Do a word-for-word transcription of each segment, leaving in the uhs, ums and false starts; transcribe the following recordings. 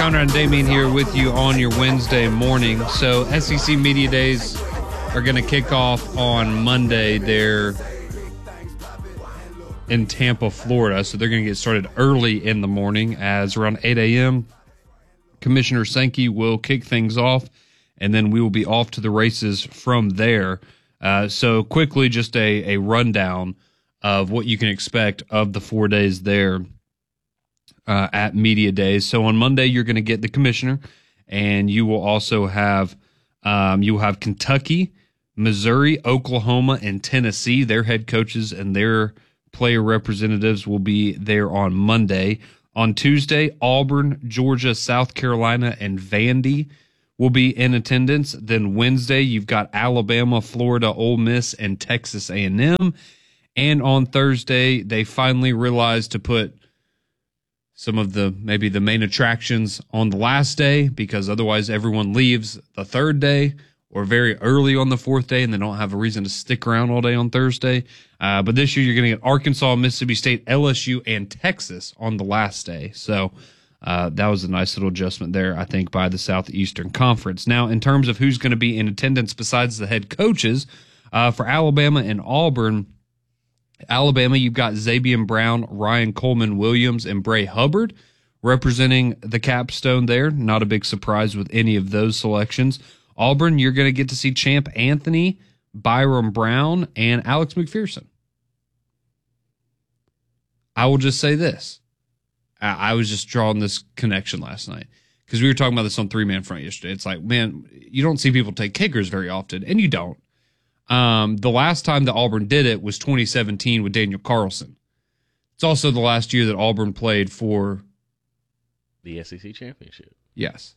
Conrad and Damien here with you on your Wednesday morning. So S E C Media Days are going to kick off on Monday. They're in Tampa, Florida, so they're going to get started early in the morning as around eight a.m. Commissioner Sankey will kick things off, and then we will be off to the races from there. Uh, so quickly, just a, a rundown of what you can expect of the four days there uh, at Media Days. So on Monday, you're going to get the commissioner, and you will also have um, you will have Kentucky, Missouri, Oklahoma, and Tennessee. Their head coaches and their player representatives will be there on Monday. On Tuesday, Auburn, Georgia, South Carolina, and Vandy will be in attendance. Then Wednesday, you've got Alabama, Florida, Ole Miss, and Texas A and M. And on Thursday, they finally realized to put some of the maybe the main attractions on the last day, because otherwise everyone leaves the third day or very early on the fourth day, and they don't have a reason to stick around all day on Thursday. Uh, but this year, you're going to get Arkansas, Mississippi State, L S U, and Texas on the last day. So uh, that was a nice little adjustment there, I think, by the Southeastern Conference. Now, in terms of who's going to be in attendance besides the head coaches, uh, for Alabama and Auburn, Alabama, you've got Zabian Brown, Ryan Coleman Williams, and Bray Hubbard representing the capstone there. Not a big surprise with any of those selections. Auburn, you're going to get to see Champ Anthony, Byram Brown, and Alex McPherson. I will just say this. I, I was just drawing this connection last night because we were talking about this on Three Man Front yesterday. It's like, man, you don't see people take kickers very often, and you don't. Um, the last time that Auburn did it was twenty seventeen with Daniel Carlson. It's also the last year that Auburn played for the S E C championship. Yes.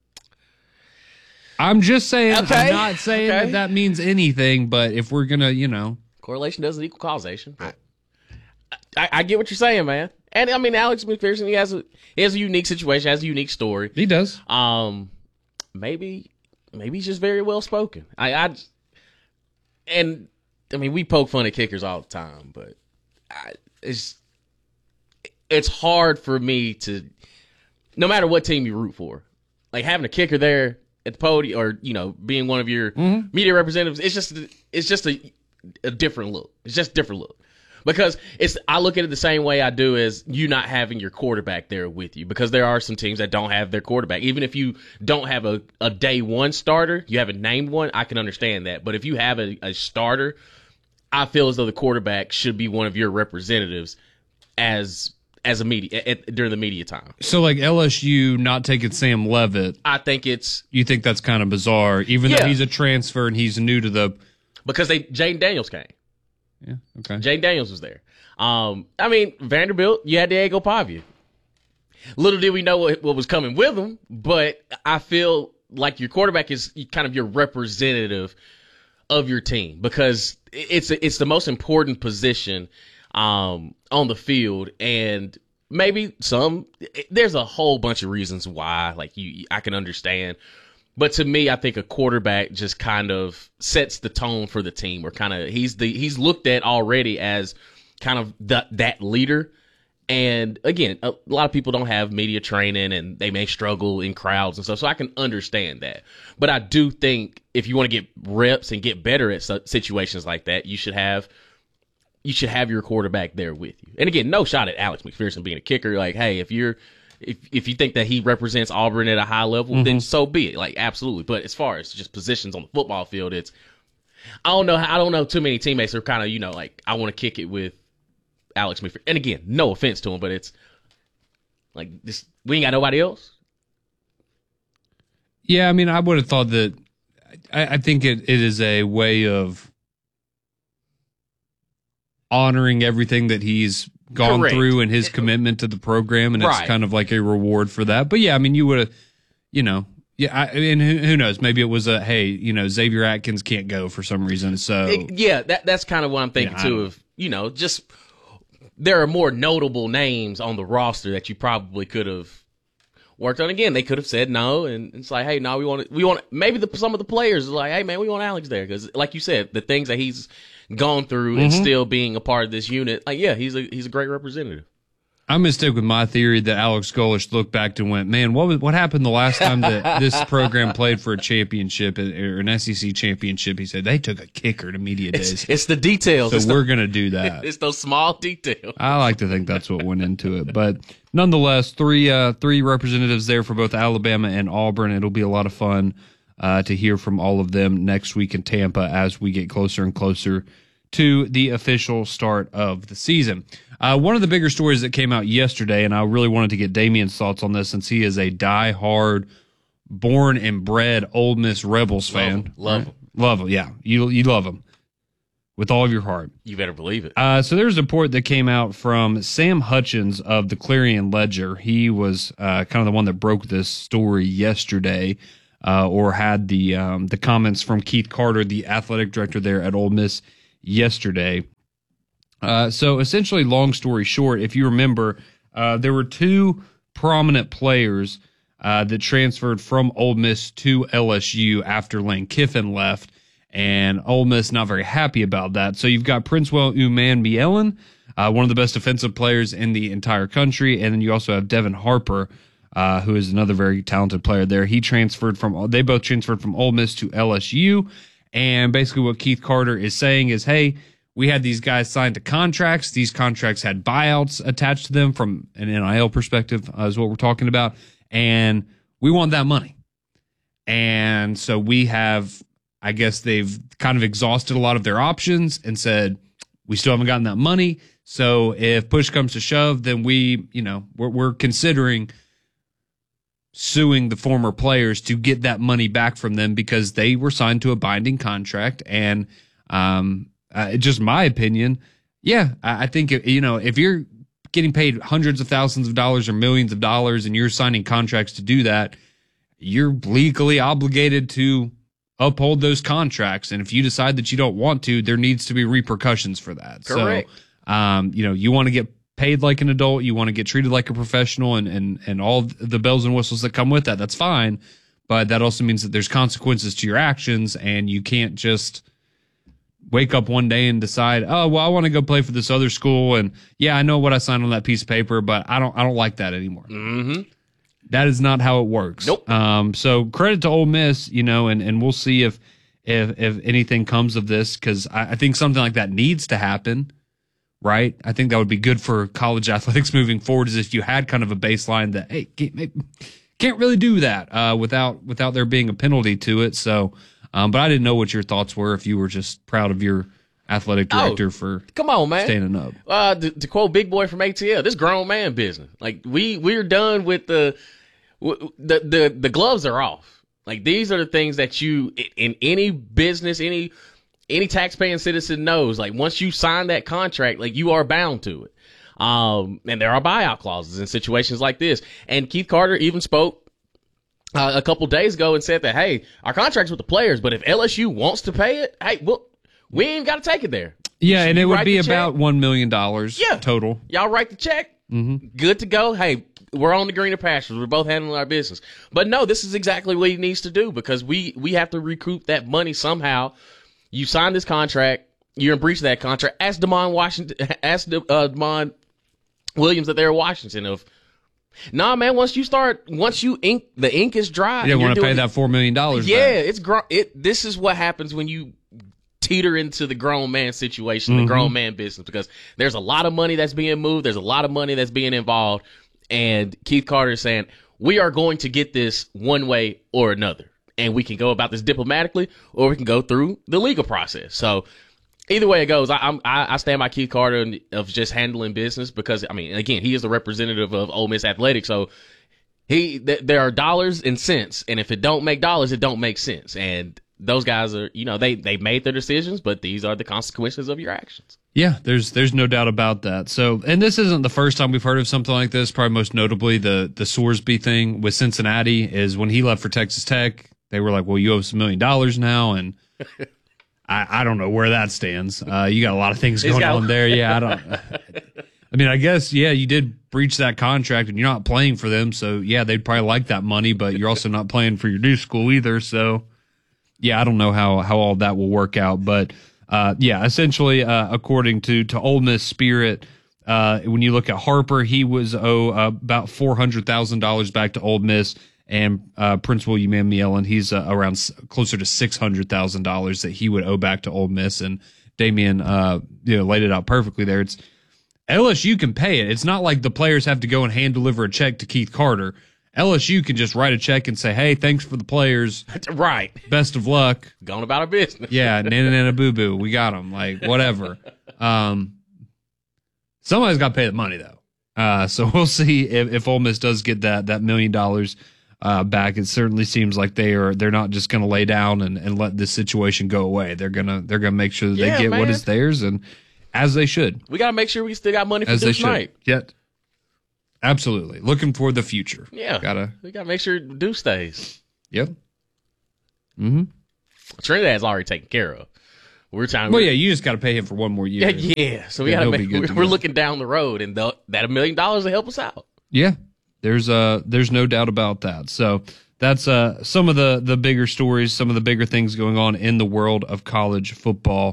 I'm just saying, okay. I'm not saying okay. that that means anything, but if we're going to, you know. Correlation doesn't equal causation. I, I, I get what you're saying, man. And, I mean, Alex McPherson, he has a he has a unique situation, has a unique story. He does. Um, Maybe maybe he's just very well spoken. I, I And, I mean, we poke fun at kickers all the time, but I, it's it's hard for me to, no matter what team you root for, like having a kicker there at the podium, or, you know, being one of your mm-hmm. media representatives, it's just it's just a, a different look. It's just a different look. Because it's I look at it the same way I do as you not having your quarterback there with you, because there are some teams that don't have their quarterback. Even if you don't have a, a day one starter, you haven't named one, I can understand that. But if you have a, a starter, I feel as though the quarterback should be one of your representatives as as a media at, during the media time. So, like L S U not taking Sam Levitt, I think it's you think that's kind of bizarre, even yeah. though he's a transfer and he's new to the because they Jaden Daniels came. Yeah, okay. Jaden Daniels was there. Um, I mean, Vanderbilt, you had Diego Pavia. Little did we know what, what was coming with him, but I feel like your quarterback is kind of your representative of your team, because it's it's the most important position um, on the field, and maybe some there's a whole bunch of reasons why. Like you, I can understand. But to me, I think a quarterback just kind of sets the tone for the team, or kind of he's the he's looked at already as kind of the, that leader. And again, a lot of people don't have media training and they may struggle in crowds and stuff. So I can understand that. But I do think if you want to get reps and get better at situations like that, you should have you should have your quarterback there with you. And again, no shot at Alex McPherson being a kicker. Like, hey, if you're If if you think that he represents Auburn at a high level, mm-hmm. then so be it. Like, absolutely. But as far as just positions on the football field, it's I don't know. I don't know too many teammates who are kind of, you know, like, I want to kick it with Alex McPherson. And again, no offense to him, but it's like this. We ain't got nobody else. Yeah, I mean, I would have thought that. I, I think it, it is a way of honoring everything that he's gone Correct. through and his commitment to the program, and right. it's kind of like a reward for that. But yeah, I mean, you would have, you know, yeah, I, and who, who knows? Maybe it was a hey, you know, Xavier Atkins can't go for some reason, so it, yeah, that that's kind of what I'm thinking yeah, too. Of you know, just there are more notable names on the roster that you probably could have worked on. Again, they could have said no, and it's like, hey, no, we want we want maybe the, some of the players are like, hey, man, we want Alex there because, like you said, the things that he's gone through mm-hmm. and still being a part of this unit, like, yeah, he's a he's a great representative. I'm going to stick with my theory that Alex Golesh looked back and went, man, what was, what happened the last time that this program played for a championship or an S E C championship? He said they took a kicker to media days. It's, it's the details. So it's we're the, going to do that. It's those small details. I like to think that's what went into it. But nonetheless, three uh, three representatives there for both Alabama and Auburn. It'll be a lot of fun uh, to hear from all of them next week in Tampa as we get closer and closer to the official start of the season. Uh, one of the bigger stories that came out yesterday, and I really wanted to get Damien's thoughts on this since he is a diehard, born and bred Ole Miss Rebels fan. Love him. Love, right? love him. Yeah, you you love him with all of your heart. You better believe it. Uh, so there's a report that came out from Sam Hutchins of the Clarion Ledger. He was uh, kind of the one that broke this story yesterday, uh, or had the um, the comments from Keith Carter, the athletic director there at Ole Miss, yesterday. Uh, so essentially, long story short, if you remember, uh, there were two prominent players uh, that transferred from Ole Miss to L S U after Lane Kiffin left, and Ole Miss not very happy about that. So you've got Princewell Umanmielen, uh, one of the best defensive players in the entire country, and then you also have Devin Harper, uh, who is another very talented player there. He transferred from, they both transferred from Ole Miss to L S U. And basically what Keith Carter is saying is, hey, we had these guys signed to contracts. These contracts had buyouts attached to them from an N I L perspective, uh, is what we're talking about. And we want that money. And so we have, I guess they've kind of exhausted a lot of their options and said, we still haven't gotten that money. So if push comes to shove, then we, you know, we're, we're considering suing the former players to get that money back from them because they were signed to a binding contract. And um, uh, just my opinion, yeah, I, I think, you know, if you're getting paid hundreds of thousands of dollars or millions of dollars and you're signing contracts to do that, you're legally obligated to uphold those contracts. And if you decide that you don't want to, there needs to be repercussions for that. Correct. So, um, you know, you want to get paid like an adult, you want to get treated like a professional, and, and, and all the bells and whistles that come with that, that's fine. But that also means that there's consequences to your actions, and you can't just wake up one day and decide, oh, well, I want to go play for this other school, and yeah, I know what I signed on that piece of paper, but I don't I don't like that anymore. Mm-hmm. That is not how it works. Nope. Um, so credit to Ole Miss, you know, and, and we'll see if if if anything comes of this, because I, I think something like that needs to happen. Right. I think that would be good for college athletics moving forward, is if you had kind of a baseline that, hey, can't, can't really do that uh, without without there being a penalty to it. So, um, but I didn't know what your thoughts were, if you were just proud of your athletic director oh, for come on, man. standing up. Uh, to, to quote Big Boy from A T L, this grown man business. Like we we're done with the the the the gloves are off. Like these are the things that you in any business, any. Any taxpaying citizen knows, like, once you sign that contract, like, you are bound to it. Um, and there are buyout clauses in situations like this. And Keith Carter even spoke uh, a couple days ago and said that, hey, our contract's with the players, but if L S U wants to pay it, hey, well, we ain't got to take it there. Yeah, and it would be about one million dollars yeah. total. Y'all write the check. Mm-hmm. Good to go. Hey, we're on the greener pastures. We're both handling our business. But no, this is exactly what he needs to do, because we, we have to recoup that money somehow. You signed this contract. You're in breach of that contract. Ask Damon Washington. Ask uh, Damon Williams that they're Washington. Of nah, man. Once you start, once you ink, the ink is dry. You want to pay that four million dollars. Yeah, back. it's gr- it. This is what happens when you teeter into the grown man situation, mm-hmm. the grown man business, because there's a lot of money that's being moved. There's a lot of money that's being involved, and Keith Carter is saying we are going to get this one way or another. And we can go about this diplomatically, or we can go through the legal process. So either way it goes, I, I'm, I, I stand by Keith Carter of just handling business, because, I mean, again, he is the representative of Ole Miss Athletics. So he, th- there are dollars and cents, and if it don't make dollars, it don't make sense. And those guys are, you know, they, they made their decisions, but these are the consequences of your actions. Yeah, there's there's no doubt about that. So, and this isn't the first time we've heard of something like this. Probably most notably the the Sorsby thing with Cincinnati, is when he left for Texas Tech. They were like, well, you owe us a million dollars now, and I, I don't know where that stands. Uh, you got a lot of things going on there. Yeah, I don't. I mean, I guess, yeah, you did breach that contract, and you're not playing for them, so, yeah, they'd probably like that money, but you're also not playing for your new school either, so, yeah, I don't know how, how all that will work out, but, uh, yeah, essentially, uh, according to, to Ole Miss Spirit, Uh, when you look at Harper, he was oh, uh, about four hundred thousand dollars back to Ole Miss. And uh, Prince William Amielin, he's uh, around s- closer to six hundred thousand dollars that he would owe back to Ole Miss. And Damian, uh, you know, laid it out perfectly there. It's L S U can pay it. It's not like the players have to go and hand deliver a check to Keith Carter. L S U can just write a check and say, hey, thanks for the players. Right. Best of luck. Going about our business. Yeah, nana nana boo boo. We got them. Like, whatever. Um, somebody's got to pay the money, though. Uh, so we'll see if, if Ole Miss does get that that million dollars uh, back. It certainly seems like they are they're not just going to lay down and, and let this situation go away. They're gonna they're gonna make sure that Yeah, they get man. what is theirs, and as they should. We got to make sure we still got money for As they Duke should. Knight. Yet, absolutely looking for the future. Yeah. Gotta. We got to make sure Duke stays. Yep. Mm-hmm. Trinidad's already taken care of. We're trying. Well, yeah, you just got to pay him for one more year. Yeah, yeah. So we Then got to he'll be make. good We're, to we're go. looking down the road, and the, that a million dollars will help us out. Yeah, there's uh there's no doubt about that. So that's uh some of the the bigger stories, some of the bigger things going on in the world of college football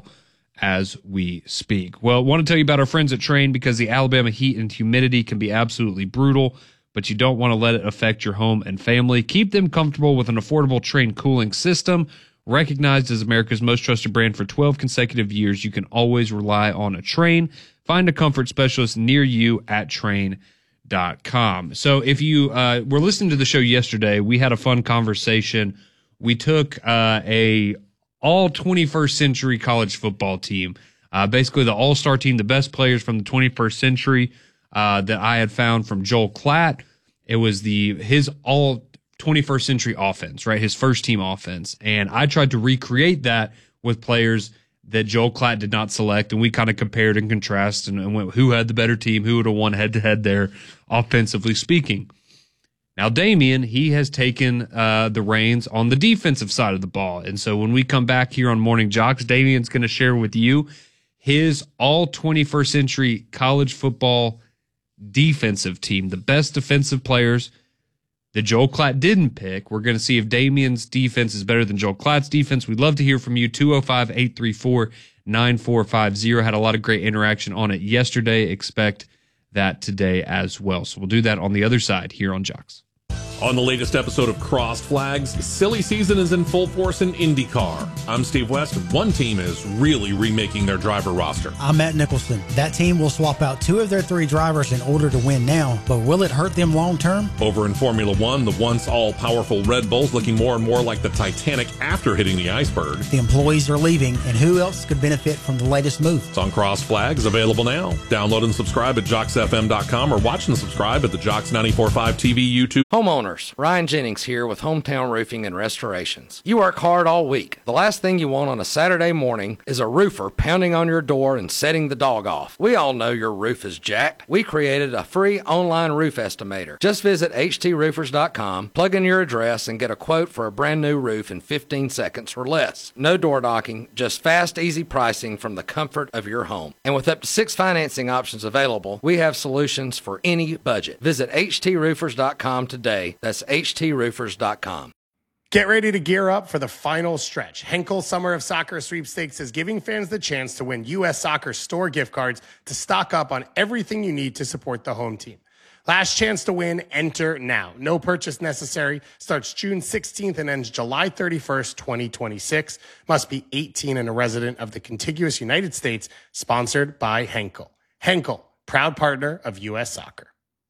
as we speak. Well, I want to tell you about our friends at Train, because the Alabama heat and humidity can be absolutely brutal, but you don't want to let it affect your home and family. Keep them comfortable with an affordable Train cooling system. Recognized as America's most trusted brand for twelve consecutive years, you can always rely on a Train. Find a comfort specialist near you at train dot com. So if you uh, were listening to the show yesterday, we had a fun conversation. We took uh, a all twenty-first century college football team, uh, basically the all-star team, the best players from the twenty-first century uh, that I had found from Joel Klatt. It was the his all twenty-first century offense, right? His first team offense. And I tried to recreate that with players that Joel Klatt did not select. And we kind of compared and contrasted and, and went, who had the better team? Who would have won head to head there, offensively speaking? Now, Damian, he has taken uh, the reins on the defensive side of the ball. And so when we come back here on Morning Jocks, Damian's going to share with you his all twenty-first century college football defensive team, the best defensive players that Joel Klatt didn't pick. We're going to see if Damian's defense is better than Joel Klatt's defense. We'd love to hear from you. two oh five, eight three four, nine four five zero. Had a lot of great interaction on it yesterday. Expect that today as well. So we'll do that on the other side here on Jocks. On the latest episode of Crossed Flags, silly season is in full force in IndyCar. I'm Steve West. One team is really remaking their driver roster. I'm Matt Nicholson. That team will swap out two of their three drivers in order to win now, but will it hurt them long term? Over in Formula One, the once all-powerful Red Bull's looking more and more like the Titanic after hitting the iceberg. The employees are leaving, and who else could benefit from the latest move? It's on Crossed Flags, available now. Download and subscribe at jocks f m dot com or watch and subscribe at the Jocks ninety-four point five T V YouTube. Homeowners, Ryan Jennings here with Hometown Roofing and Restorations. You work hard all week. The last thing you want on a Saturday morning is a roofer pounding on your door and setting the dog off. We all know your roof is jacked. We created a free online roof estimator. Just visit h t roofers dot com, plug in your address, and get a quote for a brand new roof in fifteen seconds or less. No door knocking, just fast, easy pricing from the comfort of your home. And with up to six financing options available, we have solutions for any budget. Visit h t roofers dot com today. That's h t roofers dot com. Get ready to gear up for the final stretch. Henkel Summer of Soccer Sweepstakes is giving fans the chance to win U S Soccer store gift cards to stock up on everything you need to support the home team. Last chance to win, enter now. No purchase necessary. Starts June sixteenth and ends July thirty-first, twenty twenty-six. Must be eighteen and a resident of the contiguous United States. Sponsored by Henkel. Henkel, proud partner of U S Soccer.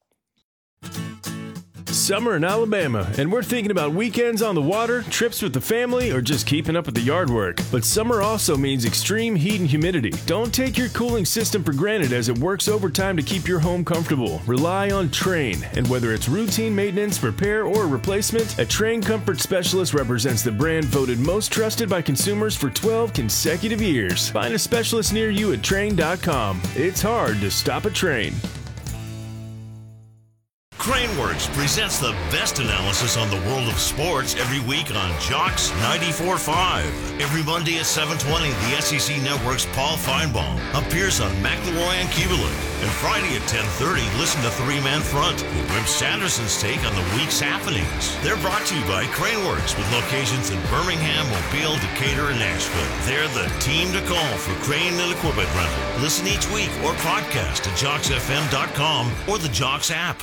Summer in Alabama, and we're thinking about weekends on the water, trips with the family, or just keeping up with the yard work. But summer also means extreme heat and humidity. Don't take your cooling system for granted, as it works overtime to keep your home comfortable. Rely on Train, and whether it's routine maintenance, repair, or replacement, a Train Comfort Specialist represents the brand voted most trusted by consumers for twelve consecutive years. Find a specialist near you at train dot com. It's hard to stop a train. Craneworks presents the best analysis on the world of sports every week on Jocks ninety-four point five. Every Monday at seven twenty, the S E C Network's Paul Feinbaum appears on McElroy and Kubelik. And Friday at ten thirty, listen to Three Man Front with Wimp Sanderson's take on the week's happenings. They're brought to you by Craneworks with locations in Birmingham, Mobile, Decatur, and Nashville. They're the team to call for crane and equipment rental. Listen each week or podcast at jocks f m dot com or the Jocks app.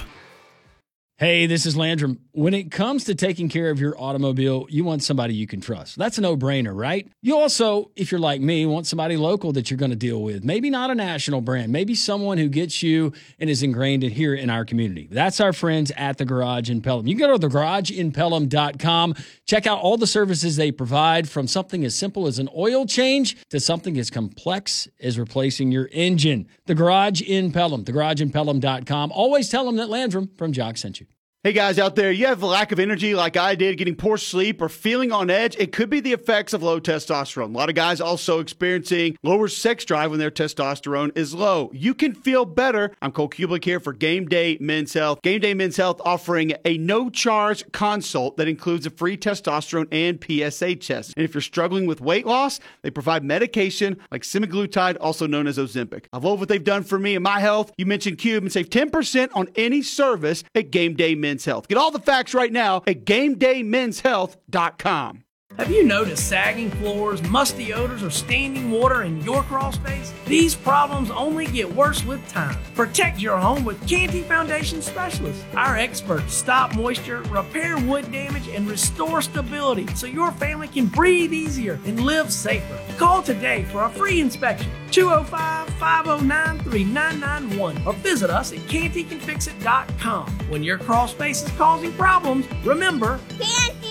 Hey, this is Landrum. When it comes to taking care of your automobile, you want somebody you can trust. That's a no-brainer, right? You also, if you're like me, want somebody local that you're going to deal with. Maybe not a national brand. Maybe someone who gets you and is ingrained in here in our community. That's our friends at The Garage in Pelham. You can go to the garage in pelham dot com. Check out all the services they provide, from something as simple as an oil change to something as complex as replacing your engine. The Garage in Pelham, the garage in pelham dot com. Always tell them that Landrum from Jock sent you. Hey guys out there, you have a lack of energy like I did, getting poor sleep or feeling on edge. It could be the effects of low testosterone. A lot of guys also experiencing lower sex drive when their testosterone is low. You can feel better. I'm Cole Kubelik here for Game Day Men's Health. Game Day Men's Health offering a no-charge consult that includes a free testosterone and P S A test. And if you're struggling with weight loss, they provide medication like semaglutide, also known as Ozempic. I love what they've done for me and my health. You mentioned Cube and save ten percent on any service at Game Day Men's Health. Get all the facts right now at game day men's health dot com. Have you noticed sagging floors, musty odors, or standing water in your crawl space? These problems only get worse with time. Protect your home with Canty Foundation Specialists. Our experts stop moisture, repair wood damage, and restore stability so your family can breathe easier and live safer. Call today for a free inspection. two oh five, five oh nine, three nine nine one or visit us at canty can fix it dot com. When your crawl space is causing problems, remember Canty.